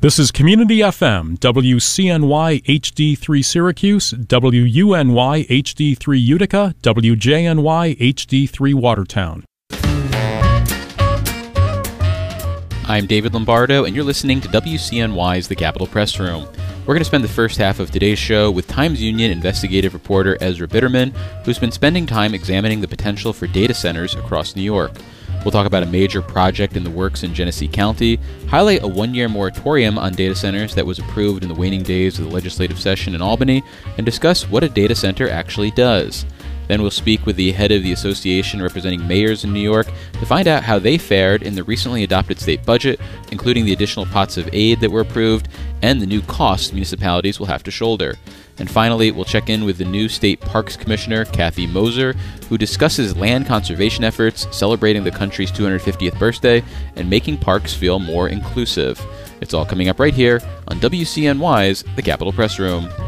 This is Community FM, WCNY HD3 Syracuse, WUNY HD3 Utica, WJNY HD3 Watertown. I'm David Lombardo, and you're listening to WCNY's The Capitol Press Room. We're going to spend the first half of today's show with Times Union investigative reporter Ezra Bitterman, who's been spending time examining the potential for data centers across New York. We'll talk about a major project in the works in Genesee County, highlight a one-year moratorium on data centers that was approved in the waning days of the legislative session in Albany, and discuss what a data center actually does. Then we'll speak with the head of the association representing mayors in New York to find out how they fared in the recently adopted state budget, including the additional pots of aid that were approved and the new costs municipalities will have to shoulder. And finally, we'll check in with the new State Parks Commissioner, Kathy Moser, who discusses land conservation efforts, celebrating the country's 250th birthday, and making parks feel more inclusive. It's all coming up right here on WCNY's The Capitol Press Room.